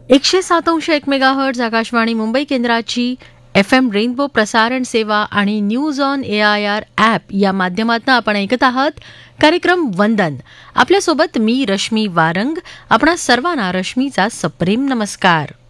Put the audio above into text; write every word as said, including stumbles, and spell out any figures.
एकशे सात अंश एक मेगाहर्ट्ज आकाशवाणी मुंबई केंद्राची एफ एम रेनबो प्रसारण सेवा आणि news on A I R app या माध्यमातून आपण ऐकत आहात कार्यक्रम वंदन. आपल्यासोबत मी रश्मी वारंग. आपणा सर्वांना रश्मीचा सप्रेम नमस्कार.